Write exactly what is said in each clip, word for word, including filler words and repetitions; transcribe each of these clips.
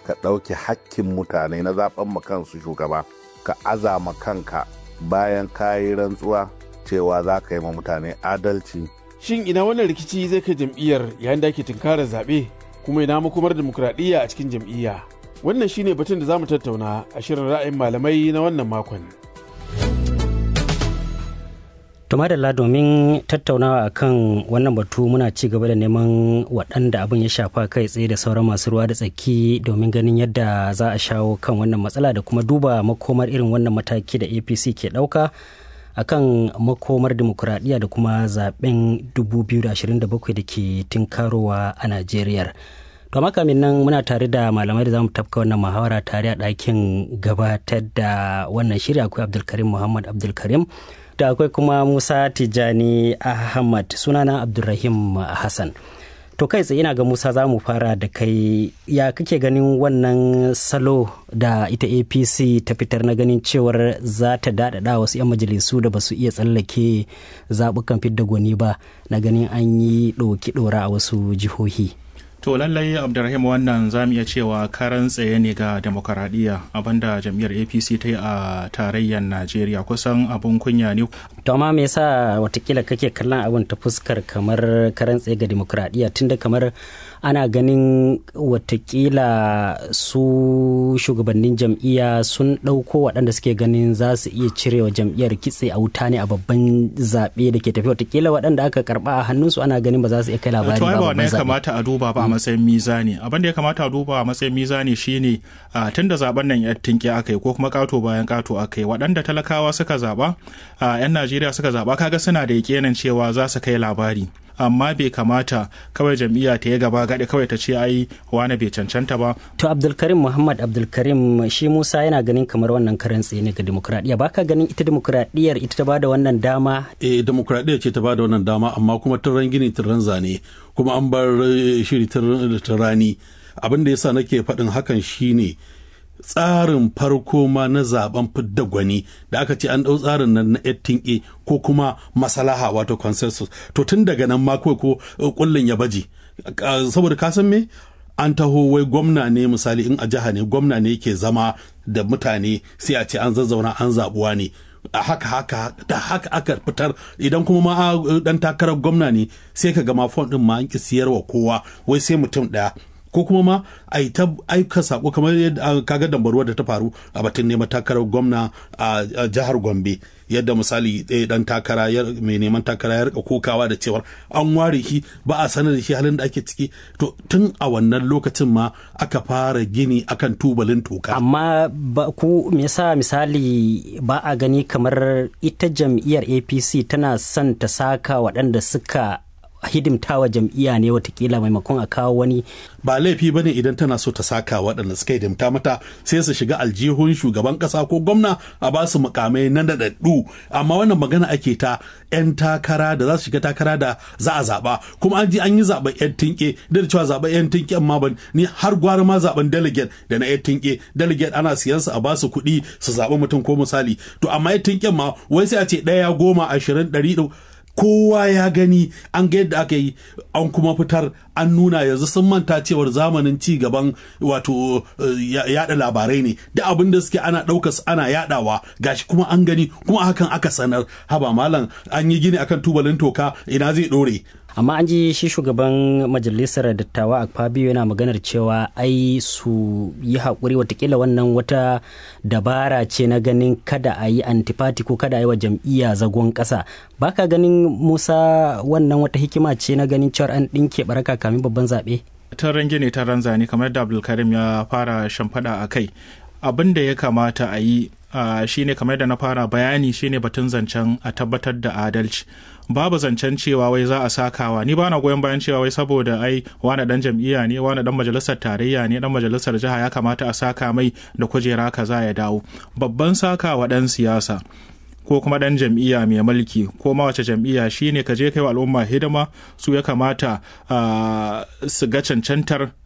ka ɗauki hakkin mutane na zaɓen ma kansu shugaba ka azama kanka bayan ka yi rantsuwa cewa za ka yi ma mutane adalci. Shin ina wannan rikici zai kai jam'iyyar yayin da ake tunkarar zaɓe kuma ina makomar dimokuraɗiyya a cikin jam'iyya? Wannan shine batun da za mu tattauna a shirin ra'ayin malamai na wannan makon. Tumadalla, domin tattaunawa akan wannan batu muna ci gaba da neman waɗanda abin ya shafa kai tsaye da sauran masu ruwa da tsaki domin ganin yadda za a shawo kan wannan matsala da kuma duba makomar irin wannan mataki da A P C ke ɗauka akan makomar dimokuraɗiyya da kuma zaben dubu biyu da ashirin da bakwai da ke tinkarowa a Najeriya. To makamin nan muna tare da malamai da za mu tafka wannan muhawara tare a ɗakin gabatar da wannan shirya. Akwai Abdulkarim Muhammad Abdulkarim da akwai kuma Musa Tijjani Ahmad, sunana Abdulrahim Hassan. To kai tsaye ina ga Musa za mu fara da kai, ya kake ganin wannan salo da ita A P C ta fitar na ganin cewar za ta daɗaɗa wasu 'yan majalisu da ba su iya tsallake zaɓukan fidda gwani ba na ganin an yi ɗoki ɗora a wasu jihohi? To lallai Abdulrahim, wannan za mu iya cewa karan tsaye ne ga demokaradiyya abinda jam'iyyar A P C ta yi a tarayyar Najeriya, kusan abun kunya ne. To amma me yasa watakila kake kallon abin ta fuskar kamar karan tsaye ga demokaradiyya, tunda kamar ana ganin watakila su shugabannin jam'iyya sun ɗauko waɗanda suke ganin za su iya cirewa jam'iyyar kitse a wuta ne a babban zaɓe da ke tafi, watakila waɗanda aka karɓa a hannunsu ana ganin ba za su iya kai labari ba babban zaɓe. To ai ba kamata a duba ba a matsayin mizani. Abin da ya kamata a duba a matsayin mizani shine tun da zaben nan ya tinke aka yi ko kuma kato bayan kato aka yi, waɗanda talakawa suka zaɓa, 'yan Najeriya suka zaɓa, kaga suna da yakinin cewa za su kai labari. Amma bai kamata kawai jam'iyya ta yi gaba gaɗi kawai ta ce ai wani bai cancanta ba. To Abdulkarim Muhammad Abdulkarim, shi Musa yana ganin kamar wannan karan tsaye ne ga demokuraɗiyya. Baka ganin ita demokuraɗiyyar ita ta bada wannan dama? Eh, demokuraɗiyya ce ta bada wannan dama, amma kuma tun ran gini tun ran zane, kuma an bar shiri tun rani. Abin da yasa nake faɗin hakan shine tsarin farko ma na zaben fidda gwani da aka ce an ɗau tsarin nan na eighteen A ko kuma masalaha wato consensus, to tun daga nan ma kawai ko kullun ya baje, saboda ka san me, an taho wai gwamna ne misali in a jiha ne gwamna ne yake zama da mutane sai a ce an zazzauna an zabuwa ne a haka haka da haka aka fitar. Idan kuma ma dan takarar gwamna ne sai ka ga ma fon din ma an ki siyarwa kowa, wai sai mutum daya, ko kuma ma a yi ta aika sako kamar yadda kaga dambaruwa da ta faru a batun neman takarar gwamna a jihar Gombe, yadda misali ɗaya ɗan takara mai neman takara ya rika kokawa da cewar an ware shi ba a sanar da shi halin da ake ciki. To tun a wannan lokacin ma aka fara gini akan tubalin toka. Amma ba ku me yasa misali ba a gani kamar ita jam'iyyar A P C tana son ta saka waɗanda suka hidimtawa jam'iyya ne watakila maimakon a kawo wani? Ba laifi bane idan tana so ta saka waɗanda suka hidimta mata sai su shiga aljihun shugaban ƙasa ko gwamna a ba su mukamai na daɗaɗɗu, amma wannan magana ake ta 'yan takara da za su shiga takara da za a zaɓa, kuma an ji an yi zaɓen 'yan tinke, da cewa zaɓen 'yan tinke amma ban ni har gwara ma zaɓen delegate da na 'yan tinke. Delegate ana siyan su a ba su kuɗi su zaɓi mutum ko misali, to amma 'yan tinken ma wai sai a ce ɗaya goma ashirin ɗari kowa ya gani, an ga yadda aka yi, an kuma fitar an nuna. Yanzu sun manta cewar zamanin ci gaban wato yada labarai ne, da abin da suke ana ɗauka ana yadawa, gashi kuma an gani, kuma hakan aka sanar. Haba malam, an yi gini akan tubalin toka, ina zai ɗore? Amma an ji shi shugaban majalisar dattawa Akpabio yana maganar cewa ai su yi haƙuri, watakila wannan wata dabara ce na ganin kada a yi antifati ko kada a yi wa jam'iyya zagon ƙasa. Baka ganin Musa wannan wata hikima ce na ganin cewar an ɗinke baraka kamin babban zaɓe? Ta range ne ta ranzani, kamar da Abdulkarim ya fara shamfada a kai. Abin da ya kamata a yi Uh, shine kamar da na fara bayani shine batun zancen a tabbatar da adalci. Babu zancen cewa wai za a sakawa, ni bana goyon bayan cewa wai saboda ai wani dan jam'iyya ne, wani dan majalisar tarayya ne, dan majalisar jiha ya kamata a saka mai da kujera kaza ya dawo. Babban sakawa dan siyasa ko kuma dan jam'iyya mai mulki ko ma wace jam'iyya shine ka je kai wa al'umma hidima, su ya kamata uh, su ga cancantar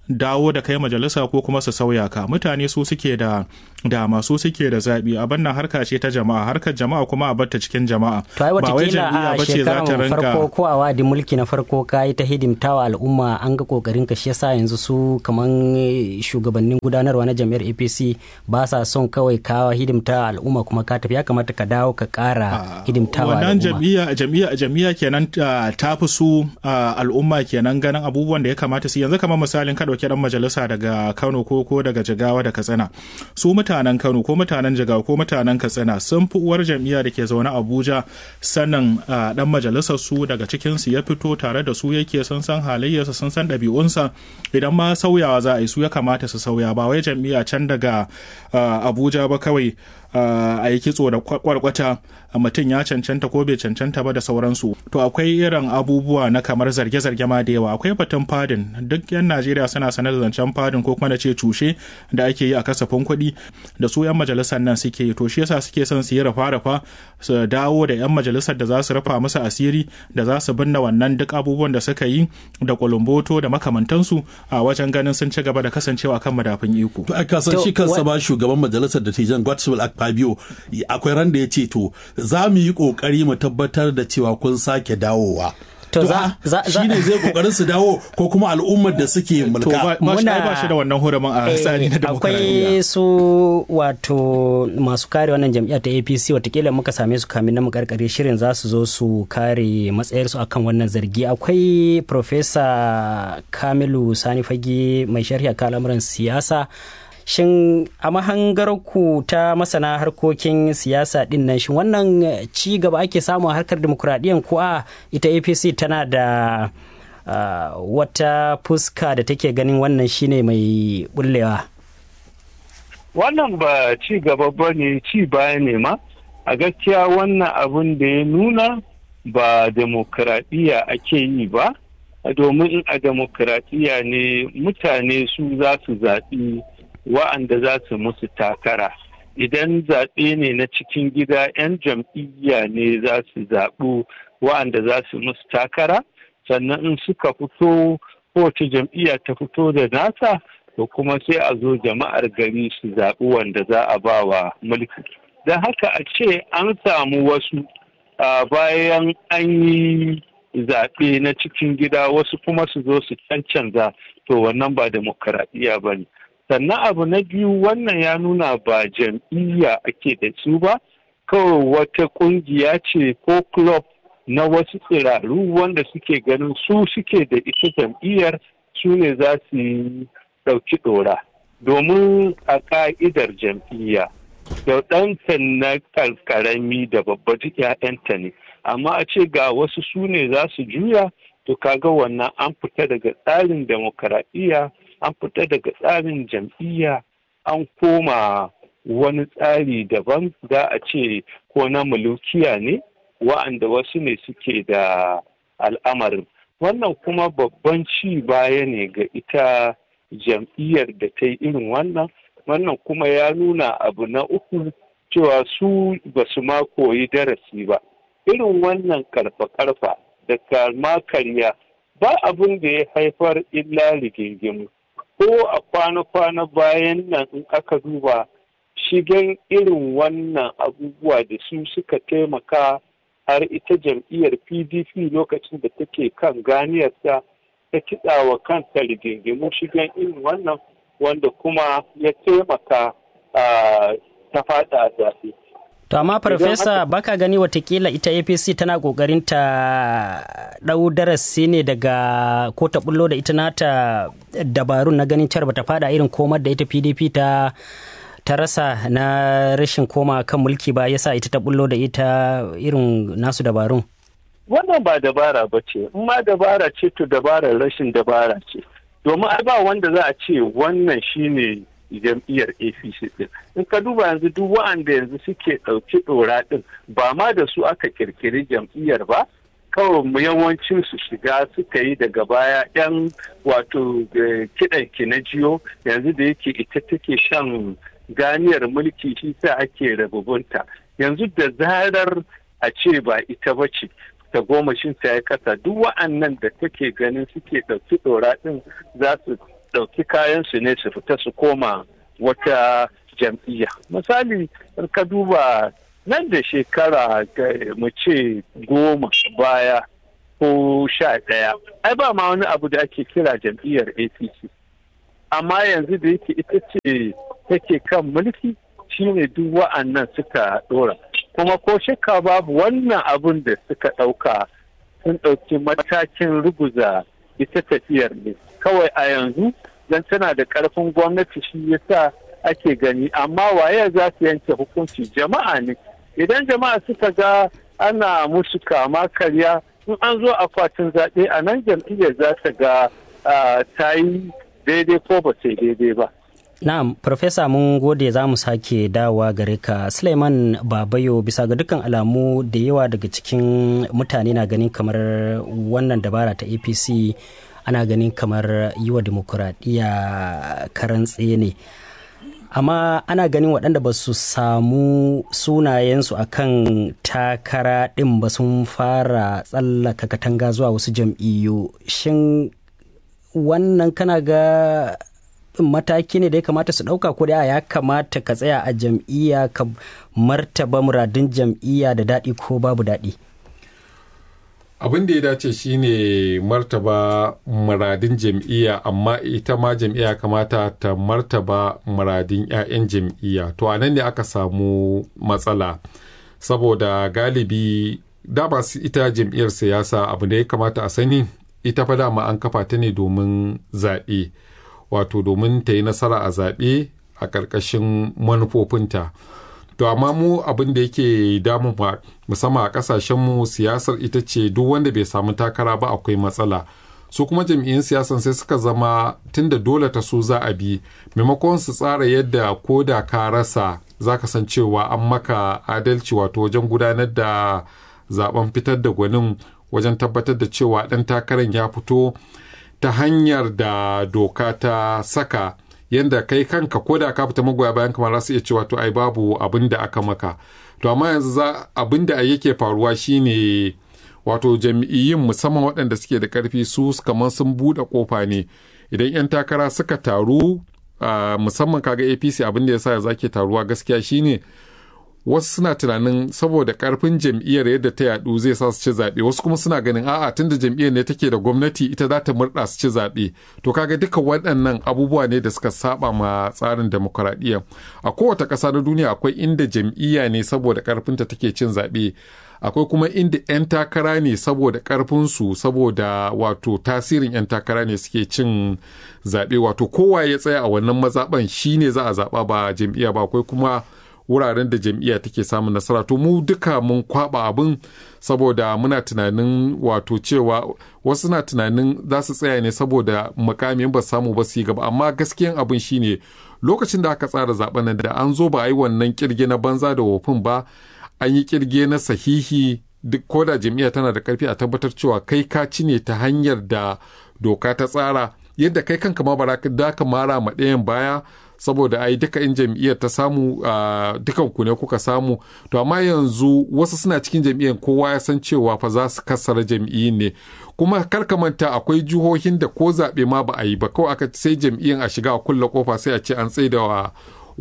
dawo da kai majalisa ko kuma su sauya ka. Mutane su suke da dama, su suke da zaɓi. Abin nan harka ce ta jama'a, harkar jama'a kuma a batta cikin jama'a. Ba wai jam'iyya ba ce za ta rinka. Farko ko a wadi mulki na farko ka yi ta hidimtawa al'umma, an ga kokarin ka, shi yasa yanzu su kaman shugabannin gudanarwa na jam'iyyar A P C ba sa son kawai ka hidimta al'umma kuma ka tafi. Ya kamata ka dawo ka ƙara hidimtawa al'umma. Wannan jam'iyya jam'iyya jam'iyya kenan ta fi su al'umma kenan ganin abubuwan da ya kamata su. Yanzu kamar misalin ka dauki dan majalisa daga Kano ko ko daga Jigawa da Katsina, su mutanen Kano ko mutanen Jigawa ko mutanen Katsina sun fi uwar jam'iyya da ke zaune Abuja sanin dan majalisar su daga cikin su ya fito tare da su yake, sun san halayyarsa, sun san ɗabi'unsa. Idan ma sauyawa za a yi, su ya kamata su sauya, ba wai jam'iyya can daga Abuja ba kawai a yi kitso da kwarkwata mutum ya cancanta ko bai cancanta ba da sauransu. To akwai irin abubuwa na kamar zarge-zarge ma da yawa. Akwai batun fadin, duk yan Najeriya suna sanar da zancen fadin ko kuma da ce cushe da ake yi a kasafin kuɗi da su yan majalisar nan suke yi. To shi yasa suke son su yi rafa-rafa, su dawo da yan majalisar da za su rufa musu asiri, da za su binne wannan duk abubuwan da suka yi da kulumboto da makamantansu a wajen ganin sun ci gaba da kasancewa kan madafin iko. To aka san shi kansa ba shugaban majalisar da Tijan Godswill Akpabio akwai ran da ya ce to za mu yi kokari mu tabbatar da cewa kun sake dawowa. To za shi ne zai kokarin su dawo ko kuma al'ummar da suke mulka. Muna ba shi da wannan hurumin a tsari na demokradiyya. Akwai su wato masu kare wannan jam'iyyar ta A P C, watakila muka same su kamin na mu karkare shirin za su zo su kare matsayarsu akan wannan zargi. Akwai Professor Kamilu Sani Fage mai sharhi akan al'amuran siyasa. Shin a mahangarku ta masana harkokin siyasa din nan, shin wannan ci gaba ake samu a harkar demokuraɗiyyar ko a ita A P C tana da uh, wata fuska da take ganin wannan shine mai bullewa? Wannan ba ci gaba ba ne, ci baya ne ma. A gaskiya wannan abin da ya nuna ba demokuraɗiyya ake yi ba, domin a demokuraɗiyya ne mutane su za su zaɓi wa'anda za su musu takara. Idan zaɓe ne na cikin gida, 'yan jam'iyya ne za su zaɓu wa'anda za su musu takara, sannan in suka fito, kowace jam'iyya ta fito da nasa, to kuma sai a zo jama'ar gari su zaɓi wanda za a ba wa mulki. Don haka a ce an samu wasu bayan an yi zaɓe na cikin gida, wasu kuma su zo su cancanza, to wannan ba demokaradiyya ba ne. Sannan abu na biyu, wannan ya nuna ba jam'iyya ake da su ba, kawai wata ƙungiya ce ko club na wasu tsiraru wanda suke ganin su suke da ita jam'iyyar, su ne za su yi ɗauki ɗora. Domin a ƙa'idar jam'iyya, da ɗanta na ƙarƙarami da babba duk ‘ya'yanta ne, amma a ce ga wasu su ne za su juya, to kaga wannan an fita daga tsarin demokaradiyya, an fita daga tsarin jam'iyya, an koma wani tsari daban, da a ce ko na mulukiya ne, wa'anda wasu ne suke da al'amarin. Wannan kuma babban ci baya ne ga ita jam'iyyar da ta yi irin wannan. Wannan kuma ya nuna abu na uku, cewa su ba su ma koyi darasi ba. Irin wannan karfa-karfa da kama karya ba abin da ya haifar illa rigingimu. Ko a kwana-kwana bayan nan in aka duba shigen irin wannan abubuwa da su suka taimaka har ita jam'iyyar P D P lokacin da take kan ganiyarta ta kitsa wa kanta rigingimu shigen irin wannan, wanda kuma ya taimaka ta fada a zaɓe. To amma Farfesa, baka gani watakila ita A P C tana kokarin ta ɗau darasi ne daga ko ta bullo da ita nata dabarun na ganin cewa bata fada irin komar da ita P D P ta ta rasa na rashin koma kan mulki ba, yasa ita ta bullo da ita irin nasu dabarun? Wannan ba dabara ba ce, in ma dabara ce to dabarar rashin dabara ce. Domin ai ba wanda za a ce wannan shine jam'iyyar A P C din. In ka duba yanzu duk wa'anda yanzu suke ɗauki ɗora ɗin, ba ma da su aka kirkiri jam'iyyar ba, kawai mu yawancin su shiga suka yi daga baya yan wato kiɗan ki na jiyo, yanzu da yake ita take shan ganiyar mulki shi sa ake rabubunta. Yanzu da zarar a ce ba ita ba ce, ta gomashin ta ya kasa, duk wa'annan da take ganin suke ɗauki ɗora ɗin za su ɗauki kayansu ne su fita su koma wata jam'iyya. Misali, ka duba nan da shekara mu ce goma baya ko sha ɗaya, ai ba ma wani abu da ake kira jam'iyyar A P C. Amma yanzu da yake ita ce take kan mulki, shine duk wa'annan suka ɗora. Kuma ko shakka babu wannan abun da suka ɗauka sun ɗauki matakin ruguza ita tafiyar ne. Kawai a yanzu don tana da ƙarfin gwamnati shi yasa ake gani, amma waye za su yanke hukunci? Jama'a ne. Idan jama'a suka ga ana musu kama karya, in an zo akwatin zaɓe a nan jam'iyyar za ta ga ta yi daidai ko ba sai daidai ba. Na'am, Farfesa mun gode, za mu sake dawowa gare ka. Suleiman Babayo, bisa ga dukkan alamu da yawa daga cikin mutane na ganin kamar wannan dabara ta A P C ana ganin kamar yi wa demokuraɗiyya karan tsaye ne. Amma ana ganin waɗanda ba su samu sunayensu a kan takara ɗin ba sun fara tsallaka katanga zuwa wasu jam'iyyu. Shin wannan kana ga mataki ne da ya kamata su ɗauka, ko da ya kamata ka tsaya a jam'iyya ka martaba muradun jam'iyya da daɗi ko babu daɗi? Abin da ya dace shine martaba muradun jam'iyya, amma ita ma jam'iyya kamata ta martaba muradun 'ya'yan jam'iyya. To a nan ne aka samu matsala, saboda galibi dama ita jam'iyyar siyasa abu da ya kamata a sani, ita fa dama an kafa ta ne domin zaɓe, wato domin ta yi nasara a zaɓe a ƙarƙashin manufofinta. To amma mu abin da yake damun musamman a ƙasashenmu, siyasar ita ce duk wanda bai samu takara ba akwai matsala. Su kuma jam'iyyun siyasan sai suka zama tunda dole ta su za a bi, maimakon su tsara yadda ko da ka rasa za ka san cewa an maka adalci, wato wajen gudanar da zaben fitar da gwanin, wajen tabbatar da cewa ɗan takarar ya fito ta hanyar da doka ta saka, yadda kai kanka ko da ka fita magoya bayan kamar za su iya cewa to ai babu abin da aka maka. To amma yanzu za abin da yake faruwa shine wato jam'iyyun musamman waɗanda suke da ƙarfi su kamar sun buɗe ƙofa ne. Idan 'yan takara suka taru, musamman kaga A P C, abin da ya sa za ke taruwa gaskiya shine wasu suna tunanin saboda karfin jam'iyyar yadda ta yadu zai sa su ci zaɓe, wasu kuma suna ganin a'a tunda jam'iyyar ne take da gwamnati ita za ta murɗa su ci zaɓe. To kaga duka waɗannan abubuwa ne da suka saba ma tsarin demokuraɗiyya. A kowace ƙasa na duniya akwai inda jam'iyya ne saboda karfinta take cin zaɓe, akwai kuma inda 'yan takara ne saboda ƙarfinsu, saboda wato tasirin 'yan takara ne suke cin zaɓe, wato kowa ya tsaya a wannan mazaɓan shi ne za a zaɓa ba jam'iyya ba. Akwai kuma wuraren da jam'iyya take samun nasara. To mu duka mun kwaba abin, saboda muna tunanin wato cewa wasu na tunanin za su tsaya ne saboda mukamin ba samu ba su yi gaba, amma gaskiyan abin shine lokacin da aka tsara zaben nan da an zo ba a yi wannan kirge na banza da wofin ba, an yi kirge na sahihi. Duk ko da jam'iyya tana da karfi a tabbatar cewa kai ka ci ne ta hanyar da doka ta tsara, yadda kai kanka ma ba da ka mara ma ɗayan baya, saboda ai duka in jam'iyyar ta samu dukan ku ne kuka samu. To amma yanzu wasu suna cikin jam'iyyar kowa ya san cewa fa za su kassara jam'iyyun ne, kuma kar ka manta akwai jihohin da ko zaɓe ma ba a yi ba, kawai aka sai jam'iyyar a shiga a kulle kofa sai a ce an tsaida wa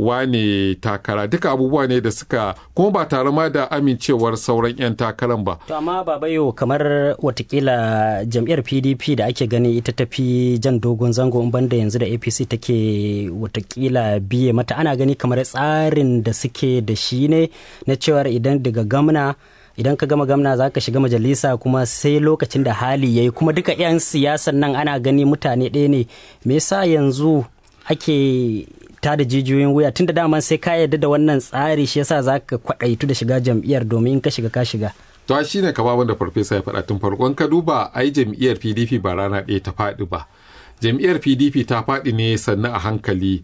wane takara. Duka abubuwa ne da suka kuma ba tare ma da amincewar sauran 'yan takaran ba. To amma Babayo, kamar watakila jam'iyyar P D P da ake gani ita tafi jan dogon zango in banda yanzu da A P C take watakila biye mata, ana gani kamar tsarin da suke da shi ne na cewar idan daga gamna idan ka gama gamna za ka shiga majalisa kuma sai lokacin da hali ya yi, kuma duka 'yan siyasan nan ana gani mutane ɗaya ne. Me yasa yanzu ake ta da jijiyoyin wuya tun da daman sai ka yarda da wannan tsari, shi yasa za ka kwaɗaitu da shiga jam'iyyar domin ka shiga ka shiga? To shi ne kama wanda farfesa ya faɗa tun farkon ka duba ai jam'iyyar P D P ba rana ɗaya ta faɗi ba. Jam'iyyar P D P ta faɗi ne sannan a hankali,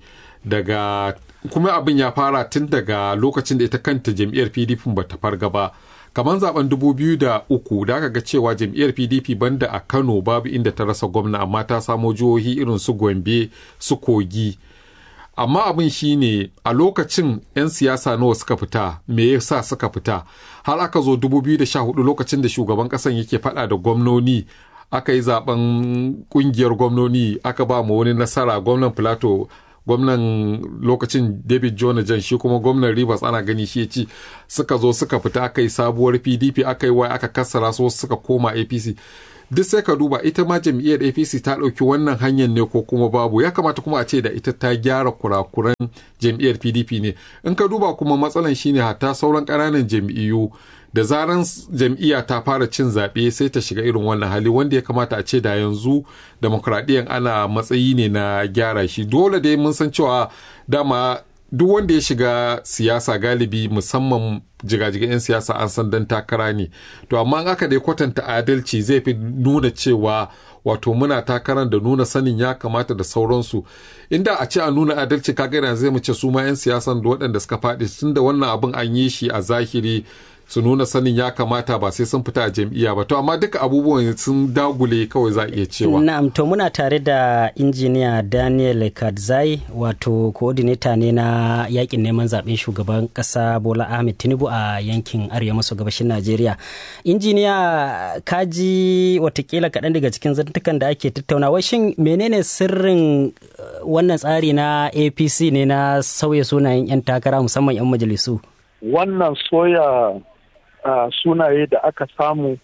daga kuma abin ya fara tun daga lokacin da ita kanta jam'iyyar P D P ba ta farga ba. Kamar zaben dubu biyu da uku da aka ga cewa jam'iyyar P D P banda a Kano babu inda ta rasa gwamna, amma ta samo jihohi irin su Gombe, su Kogi. Amma abin shi ne a lokacin 'yan siyasa nawa suka fita, me yasa suka fita, har aka zo dubu biyu da sha hudu lokacin da shugaban kasan yake faɗa da gwamnoni aka yi zaben kungiyar gwamnoni aka ba mu wani nasara, gwamnan Plateau, gwamnan lokacin David Jonajan, shi kuma gwamnan Rivers ana gani shi ya ci, suka zo suka fita aka yi sabuwar P D P, aka yi wai aka kassara su suka koma A P C. Duk sai ka duba ita ma jam'iyyar A P C ta ɗauki wannan hanyar ne ko kuma babu, ya kamata kuma a ce da ita ta gyara kurakuran jam'iyyar P D P ne. In ka duba kuma matsalan shine hatta sauran ƙananan jam'iyyu da zaran jam'iyya ta fara cin zaɓe sai ta shiga irin wannan hali, wanda ya kamata a ce da yanzu demokradiyyar ana matsayi ne na gyara shi. Dole dai mun san cewa dama duk wanda ya shiga siyasa galibi musamman jigajiga 'yan siyasa an san dan takara ne, to amma aka dai kwatanta adalci zai fi nuna cewa wato muna takarar da nuna sanin ya kamata da sauransu. Inda a ce a nuna adalci kaga yanzu zai mu ce su ma 'yan siyasan da waɗanda suka faɗi tun da wannan abin an yi shi a zahiri su nuna sanin ya kamata ba sai sun fita a jam'iyya ba, to amma duka abubuwan sun dagule kawai za a iya cewa. Na'am, to muna tare da injiniya Daniel Kadzai, wato coordinator ne na yakin neman zaben shugaban kasa Bola Ahmed Tinubu a yankin arewa maso gabashin Najeriya. Injiniya, kaji watakila kaɗan daga cikin zantukan da ake tattaunawa, shin menene sirrin wannan tsari na A P C ne na sauya sunayen 'yan takara musamman 'yan majalisu? Wannan soya Uh, sunaye da aka samu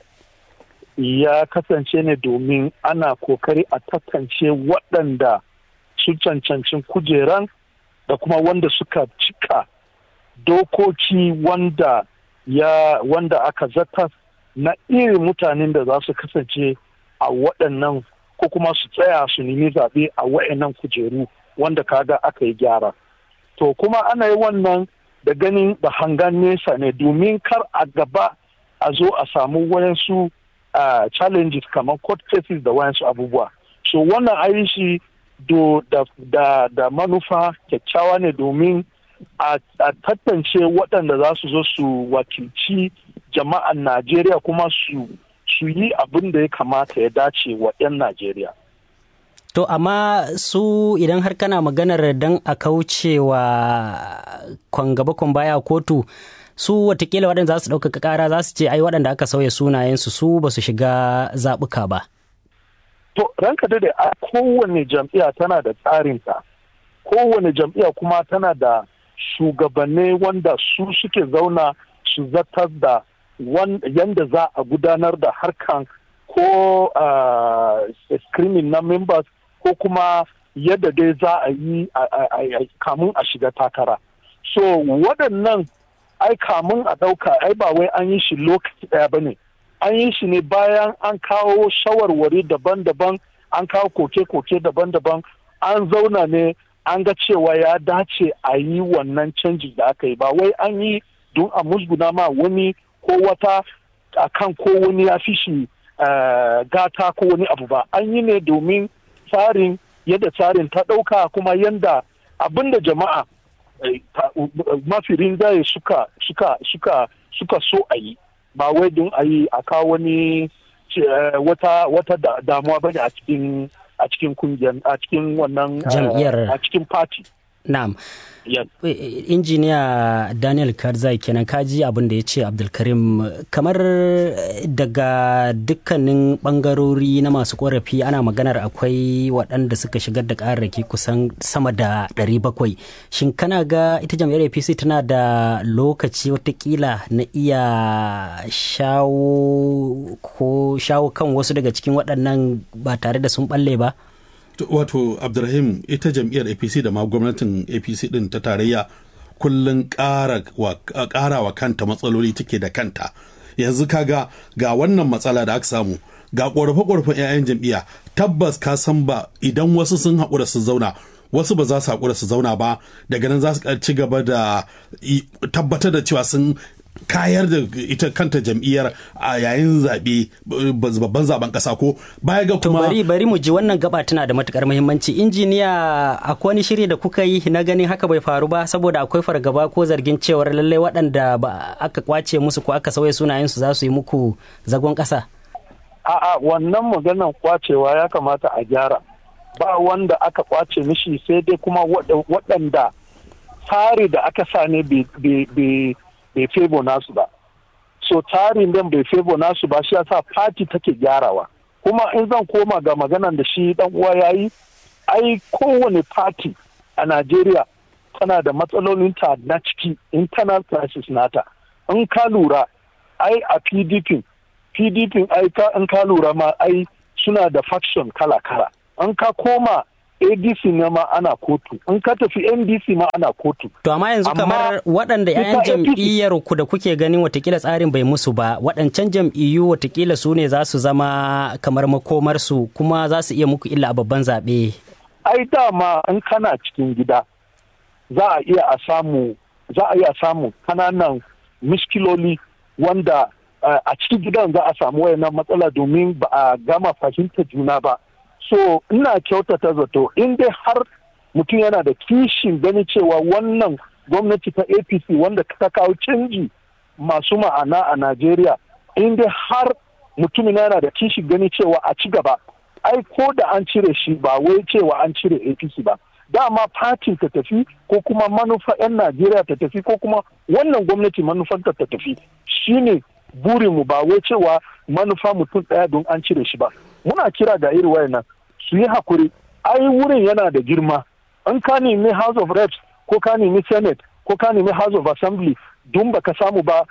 ya kasance ne domin ana kokari a tantance waɗanda su cancancin kujeran da kuma wanda suka cika dokoki wanda ya wanda aka zata na irin mutanen da za su kasance a waɗannan ko kuma su tsaya su nemi zaɓe a waɗannan kujeru wanda kaga aka yi gyara. To kuma ana yi wannan da ganin da hangan nesa ne domin kar a gaba a zo a samu wayansu uh, challenges kamar court cases da wayansu abubuwa. So wannan ayi shi do da, da, da manufa kyakkyawa ne domin a, a tantance waɗanda za su zo su wakilci jama'an Najeriya kuma su, su yi abin da ya kamata ya dace wa 'yan Najeriya. To amma su idan har kana maganar dan a kaucewa kwan gaba kwan baya kotu, su watakila waɗanda za su ɗaukaka ƙara za su ce ai waɗanda aka sauya sunayensu su ba su shiga zaɓuka ba. To ranka da a kowane jam'iyya tana da tsarinta, kowane jam'iyya kuma tana da shugabanni wanda su suke zauna su zartar da yanda za a gudanar da harkan ko uh, screening na members ko kuma yadda dai za a yi kamun a shiga takara. So waɗannan ai kamun a ɗauka ai ba wai an yi shi lokaci ɗaya ba ne, an yi shi ne bayan an kawo shawarwari daban-daban, an kawo koke-koke daban-daban, an zauna ne an ga cewa ya dace a yi wannan canji da aka yi, ba wai an yi don a musguna ma wani ko wata a kan ko wani ya fi shi uh, gata ko wani abu ba, an yi ne domin tsarin yadda tsarin ta ɗauka kuma yadda abin da jama'a mafi rinjaye suka suka suka suka so a yi, ba wai don a yi a kawo wani wata wata damuwa bane a cikin a cikin kungiyar a cikin wannan jam'iyyar a cikin party. Na'am. Yes. Injiniya Daniel Kadzai kenan, kaji abin da ya ce Abdulkarim, kamar daga dukkanin bangarori na masu korafi ana maganar akwai waɗanda suka shigar da ƙararraki kusan sama da ɗari bakwai. Shin kana ga ita jam'iyyar A P C tana da lokaci watakila na iya shawo ko shawo kan wasu daga cikin waɗannan ba tare da sun balle ba? Wato Abdulrahim, ita jam'iyyar A P C da ma gwamnatin A P C din ta tarayya kullum ƙara wa kanta matsaloli take da kanta. Yanzu kaga ga wannan matsala da aka samu, ga ƙorafe-ƙorafen 'ya'yan jam'iyya, tabbas ka san ba idan wasu sun haƙura su zauna, wasu ba za su haƙura su zauna ba, daga nan za su ci gaba da tabbatar da cewa sun kayar da ita kanta jam'iyyar a yayin zaɓe babban zaben ƙasa ko baya ga kuma. bari bari mu ji wannan gaba tana da matukar muhimmanci. Injiniya, akwai wani shiri da kuka yi na ganin haka bai faru ba, saboda akwai fargaba ko zargin cewar lallai waɗanda ba aka kwace musu ko aka sauya sunayensu za su yi muku zagon ƙasa? A'a, wannan maganan kwacewa ya kamata a gyara. Ba wanda aka kwace mishi, sai dai kuma waɗanda tsari da aka sa ne bai bai febo nasu ba. So tarin dan bai febo nasu ba, shi yasa party take gyarawa. kuma in zan koma ga maganan da shi dan uwa ya yi, ai kowane party a Najeriya tana da matsalolinta na ciki, internal crisis nata. In ka lura ai a P D P P D P ai ka in ka lura ma ai suna da faction kala-kala. In ka koma A D C ne ma ana kotu, in ka tafi N D C ma ana kotu. To amma yanzu kamar waɗanda 'ya'yan jam'iyyar ku da kuke ganin watakila tsarin bai musu ba, waɗancan jam'iyyu watakila su ne za su zama kamar makomarsu kuma za su iya muku illa a babban zaɓe. Ai dama in kana cikin gida za a iya a samu za a iya samu kananan miskiloli wanda a cikin gidan za a samu wayannan matsala domin ba a gama fahimta juna ba. So ina kyautata zato in dai har mutum yana da kishin gani cewa wannan gwamnati ta A P C wanda ta kawo canji masu ma'ana a Najeriya, in dai har mutum yana da kishin gani cewa a ci gaba, ai ko da an cire shi ba wai cewa an cire A P C ba. Dama fatin ta tafi ko kuma manufa 'yan Najeriya ta tafi ko kuma wannan gwamnati manufanta ta tafi shine burinmu, ba wai cewa manufa mutum ɗaya don an cire shi ba. Muna kira ga iri wayannan su yi hakuri, ai wurin yana da girma. In ka nemi House of Reps ko ka nemi Senate ko ka nemi House of Assembly don baka samu ba,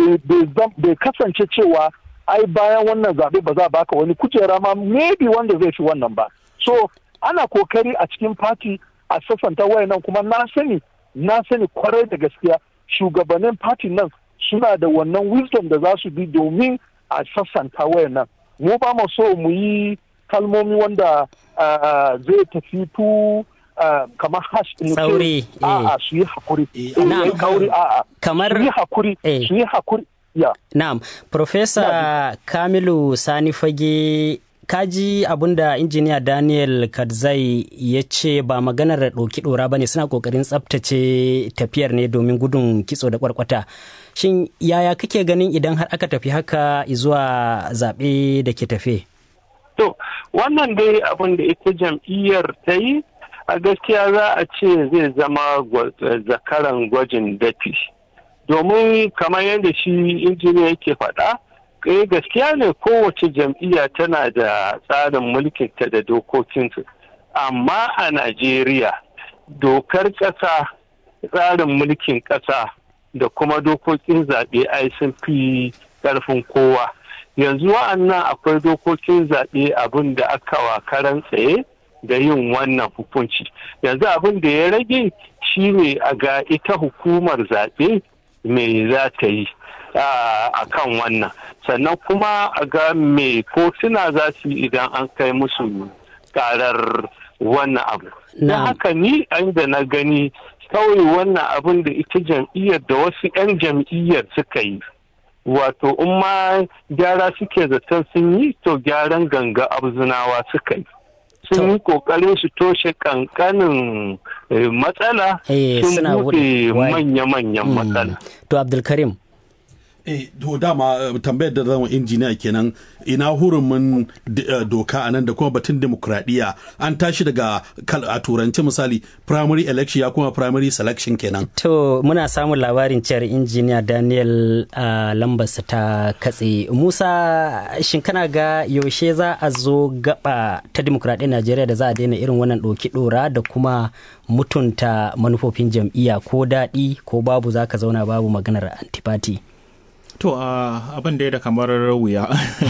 bai kasance cewa ai bayan wannan zaɓe ba za a baka wani kujera ma maybe wanda zai fi wannan ba. So ana kokari a cikin party a sassanta wayannan, kuma na sani na sani kwarai da gaskiya shugabannin party nan suna da wannan wisdom da za su bi domin a sassanta wayannan. Mu ba mu so mu yi kalmomi wanda zai tafi tu kamar hash tsauri. A'a su yi hakuri. Kauri a'a. Kamar su yi hakuri. Su yi hakuri. Ya. Na'am. Professor Kamilu Sani Fage, kaji abinda injiniya Daniel Kadzai ya ce ba maganar ɗauki ɗora ba ne, suna ƙoƙarin tsabtace tafiyar ne domin gudun kitso da ƙwarƙwata. Shin yaya kake ganin idan har aka tafi haka zuwa zaɓe da ke tafe? To, wannan dai abin da ita jam'iyyar ta yi a gaskiya za a ce zai zama zakaran gwajin dafi. Domin kamar yadda shi injiniya yake faɗa, kai gaskiya ne kowace jam'iyya tana da tsarin mulkinta da dokokinsu. Amma a Najeriya, dokar ƙasa, tsarin mulkin ƙasa da kuma dokokin zaɓe ai sun fi ƙarfin kowa. Yanzu wa'annan akwai dokokin zaɓe abin da aka wa karan tsaye da yin wannan hukunci. Yanzu abin da ya rage shine a ga ita hukumar zaɓe me za ta yi a kan wannan. Sannan kuma a ga me kotuna za su yi idan an kai musu karar wannan abu. Don haka ni da na gani kawai wannan abin da ita jam'iyyar da wasu 'yan jam'iyyar suka yi, wato in ma gyara suke zaton sun yi, to gyaran ganga abzunawa suka yi. Sun yi kokarin su toshe kankanin matsala, sun buɗe manya-manyan matsala. To Abdulkarim. Eh, to dama tambayar da zama injiniya kenan, ina hurumin doka a nan da kuma batun demokradiyya. An tashi daga a turanci misali primary election ya kuma primary selection kenan. To muna samun labarin cewar injiniya Daniel uh, lambarsa ta katse. Musa, shin kana ga yaushe za a zo gaba ta demokradiyyar Najeriya da za a daina irin wannan ɗoki ɗora da kuma mutunta manufofin jam'iyya, ko daɗi ko babu za ka zauna babu maganar antipati? To uh, abin da ya da kamar wuya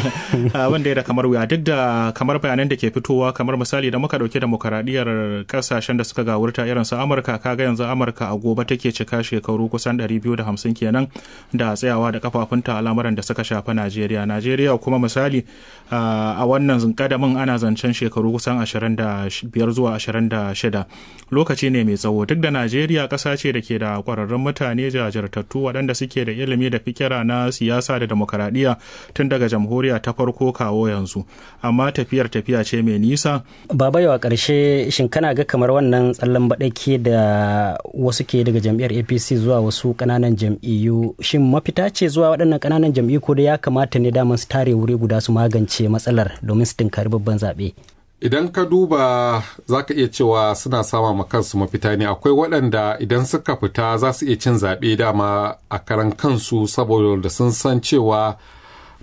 abin da ya da kamar wuya duk da kamar bayanan da ke fitowa, kamar misali da muka dauke demokaradiyyar kasashen da suka gawurta irin su Amurka, kaga yanzu Amurka a gobe take cika shekaru kusan ɗari biyu da hamsin kenan da tsayawa da kafafunta al'amuran da suka shafi Najeriya. Najeriya kuma misali uh, a wannan kadamin ana zancen shekaru kusan ashirin da biyar zuwa ashirin da shida. Lokaci ne mai tsawo, duk da Najeriya ƙasa ce da ke da ƙwararrun mutane jajirtattu waɗanda suke da ilimi da fikira na na siyasa da demokaradiyya tun daga jamhuriya ta farko kawo yanzu, amma tafiyar tafiya ce mai nisa. Baba yawa ƙarshe, shin kana ga kamar wannan tsallan baɗake da wasu ke daga jam'iyyar A P C zuwa wasu ƙananan jam'iyyu, shin mafita ce zuwa waɗannan ƙananan jam'iyyu ko da ya kamata ne daman su tare wuri guda su magance matsalar domin su tunkari babban zaɓe? Idan ka duba za ka iya cewa suna sama ma kansu mafita ne. Akwai waɗanda idan suka fita za su iya cin zaɓe dama a karan kansu saboda sun san cewa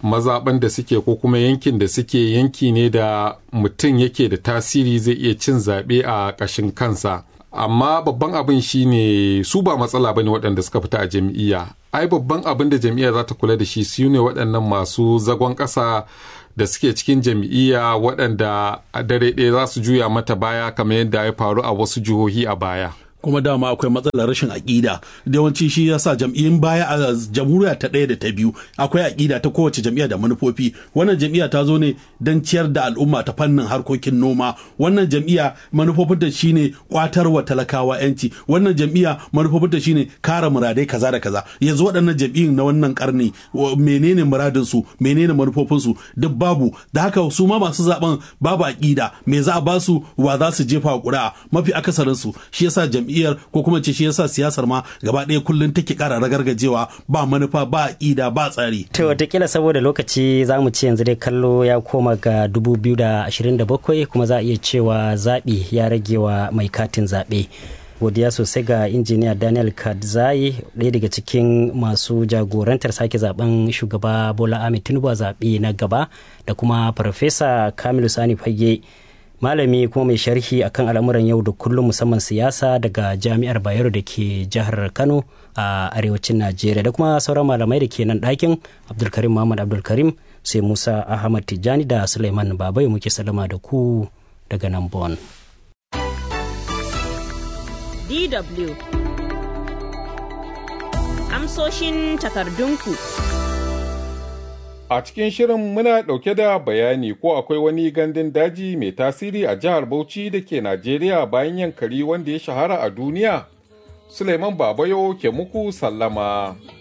mazaɓan da suke ko kuma yankin da suke yanki ne da mutum yake da tasiri zai iya cin zaɓe a ƙashin kansa. Amma babban abin shine su ba matsala bane waɗanda suka fita a jam'iyya. Ai babban abin da jam'iyya za ta kula da shi su ne waɗannan masu zagon ƙasa da suke cikin jam'iyya waɗanda a dare ɗaya za su juya mata baya kamar yadda ya faru a wasu jihohi a baya. kuma dama akwai matsalar rashin aƙida da yawanci shi yasa jam'iyyun baya a jamhuriya ta ɗaya da ta biyu akwai aƙida ta kowace jam'iyya da manufofi. Wannan jam'iyya ta zo ne don ciyar da al'umma ta fannin harkokin noma. Wannan jam'iyya manufofinta shine kwatarwa talakawa yanci. Wannan jam'iyya manufofinta shine kare muradai kaza da kaza. Yanzu waɗannan jam'iyyun na wannan karni menene muradin su, menene manufofin su duk babu. Da haka su ma masu zaben babu aƙida, me za a ba su, wa za su jefa ƙuri'a, mafi akasarin su. Shi yasa jam'iyyar ko kuma ce shi yasa siyasar ma gaba ɗaya kullum take ƙara ragargajewa, ba manufa, ba aƙida, ba tsari. To watakila saboda lokaci za mu ce yanzu dai kallo ya koma ga dubu biyu da ashirin da bakwai kuma za a iya cewa zaɓi ya rage wa mai katin zaɓe. Godiya sosai ga injiniya Daniel Kadzai, ɗaya daga cikin masu jagorantar sake zaben shugaba Bola Ahmed Tinubu a zaɓe na gaba, da kuma Farfesa Kamilu Sani Fage, malami kuma mai sharhi akan al'amuran yau da kullum musamman siyasa daga Jami'ar Bayero da ke jihar Kano a arewacin Najeriya, da kuma sauran malamai da ke nan ɗakin, Abdulkarim Muhammad Abdulkarim, sai Musa Ahmad Tijjani da Suleiman Babai, muke salama da ku daga nan Bon. D W Amsoshin takardunku. A cikin shirin muna ɗauke da bayani ko akwai wani gandun daji mai tasiri a jihar Bauchi da ke Najeriya bayan Yankari wanda ya shahara a duniya. Suleiman Babayo ke muku sallama.